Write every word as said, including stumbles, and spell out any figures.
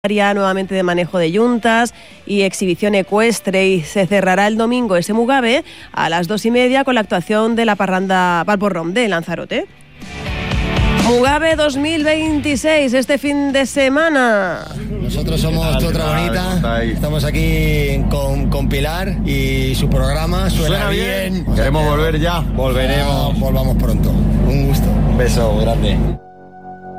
nuevamente de manejo de yuntas y exhibición ecuestre, y se cerrará el domingo ese Mugabe a las dos y media con la actuación de la parranda Valporrom de Lanzarote. Mugabe dos mil veintiséis este fin de semana. Nosotros somos Tu Otra Bonita, estamos aquí con, con Pilar y su programa suena, suena bien. bien. Queremos volver ya. Volveremos, volvamos pronto. Un gusto. Un beso grande.